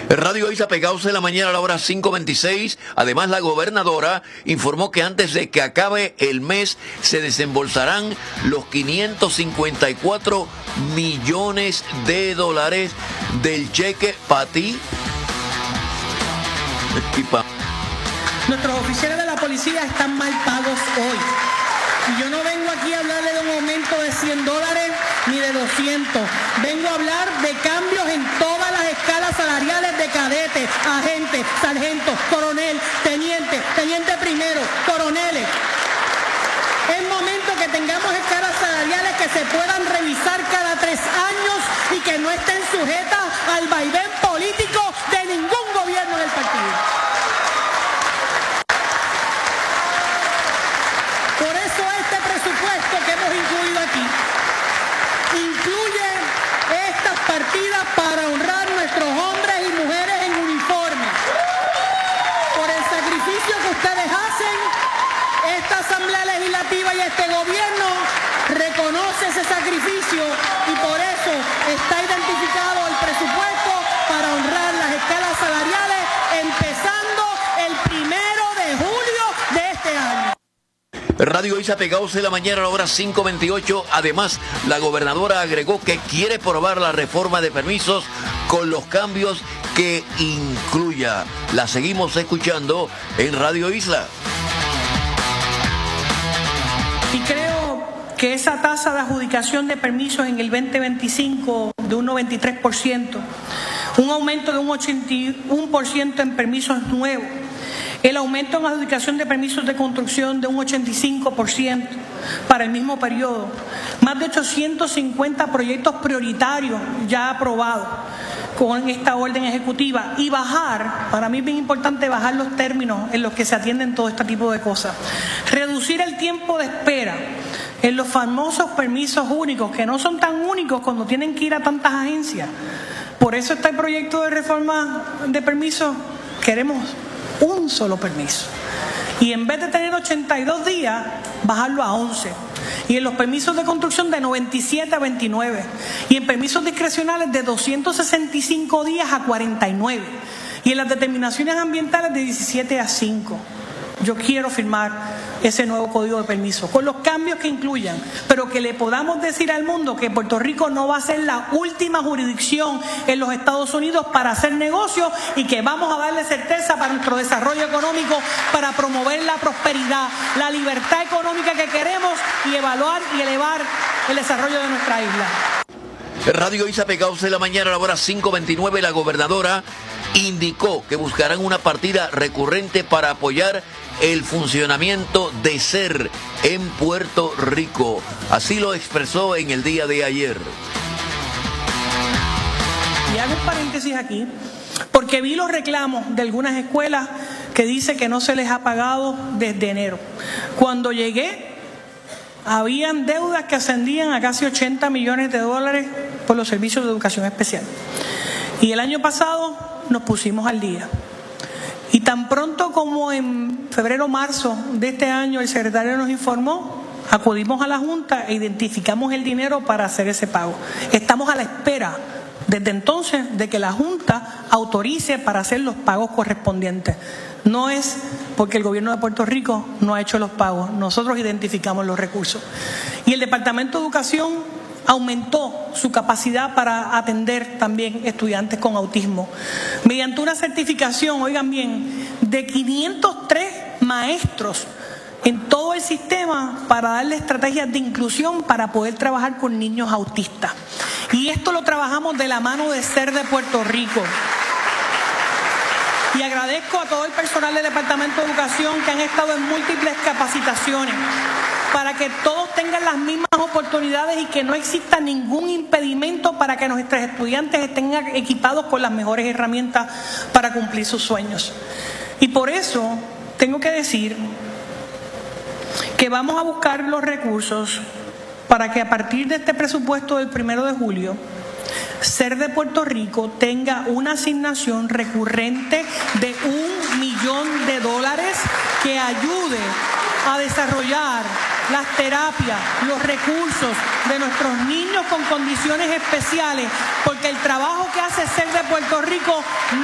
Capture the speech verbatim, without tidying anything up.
Radio Isa pegados en la mañana a la hora cinco veintiséis. Además, la gobernadora informó que antes de que acabe el mes se desembolsarán los quinientos cincuenta y cuatro millones de dólares del cheque para ti. Nuestros oficiales de la policía están mal pagos hoy. Y yo no vengo aquí a hablarle de un aumento de cien dólares ni de doscientos. Vengo a hablar de cambios en todas las escalas salariales de cadetes, agentes, sargentos, coronel, teniente, teniente primero, coroneles. Es momento que tengamos escalas salariales que se puedan revisar cada tres años y que no estén sujetas al vaivén político de ningún gobierno del partido. Por eso este presupuesto que hemos incluido aquí incluye estas partidas para honrar nuestros hombres y mujeres en uniforme. Por el sacrificio que ustedes hacen, esta Asamblea Legislativa y este gobierno reconoce ese sacrificio y por eso está identificado el presupuesto para honrar las escalas salariales empezando el primero de julio de este año. Radio Isa pegados en la mañana a la hora cinco veintiocho. Además, la gobernadora agregó que quiere probar la reforma de permisos con los cambios que incluya. La seguimos escuchando en Radio Isla. Y creo que esa tasa de adjudicación de permisos en el veinte veinticinco de un noventa y tres por ciento, un aumento de un ochenta y uno por ciento en permisos nuevos, el aumento en la adjudicación de permisos de construcción de un ochenta y cinco por ciento para el mismo periodo, más de ochocientos cincuenta proyectos prioritarios ya aprobados con esta orden ejecutiva y bajar, para mí es bien importante bajar los términos en los que se atienden todo este tipo de cosas, reducir el tiempo de espera en los famosos permisos únicos, que no son tan únicos cuando tienen que ir a tantas agencias. Por eso está el proyecto de reforma de permisos, queremos un solo permiso y en vez de tener ochenta y dos días bajarlo a once, y en los permisos de construcción de noventa y siete a veintinueve, y en permisos discrecionales de doscientos sesenta y cinco días a cuarenta y nueve, y en las determinaciones ambientales de diecisiete a cinco. Yo quiero firmar ese nuevo código de permiso con los cambios que incluyan, pero que le podamos decir al mundo que Puerto Rico no va a ser la última jurisdicción en los Estados Unidos para hacer negocios y que vamos a darle certeza para nuestro desarrollo económico, para promover la prosperidad, la libertad económica que queremos y evaluar y elevar el desarrollo de nuestra isla. Radio Isa pegados en la mañana a la hora cinco veintinueve. La gobernadora indicó que buscarán una partida recurrente para apoyar el funcionamiento de SER en Puerto Rico. Así lo expresó en el día de ayer. Y hago un paréntesis aquí, porque vi los reclamos de algunas escuelas que dice que no se les ha pagado desde enero. Cuando llegué, habían deudas que ascendían a casi ochenta millones de dólares por los servicios de educación especial. Y el año pasado nos pusimos al día. Y tan pronto como en febrero o marzo de este año el secretario nos informó, acudimos a la Junta e identificamos el dinero para hacer ese pago. Estamos a la espera desde entonces de que la Junta autorice para hacer los pagos correspondientes. No es porque el gobierno de Puerto Rico no ha hecho los pagos, nosotros identificamos los recursos. Y el Departamento de Educación aumentó su capacidad para atender también estudiantes con autismo mediante una certificación, oigan bien, de quinientos tres maestros en todo el sistema para darle estrategias de inclusión para poder trabajar con niños autistas. Y esto lo trabajamos de la mano de SER de Puerto Rico. Y agradezco a todo el personal del Departamento de Educación que han estado en múltiples capacitaciones para que todos tengan las mismas oportunidades y que no exista ningún impedimento para que nuestros estudiantes estén equipados con las mejores herramientas para cumplir sus sueños. Y por eso tengo que decir que vamos a buscar los recursos para que a partir de este presupuesto del primero de julio, SER de Puerto Rico tenga una asignación recurrente de un millón de dólares que ayude a desarrollar las terapias, los recursos de nuestros niños con condiciones especiales, porque el trabajo que hace SER de Puerto Rico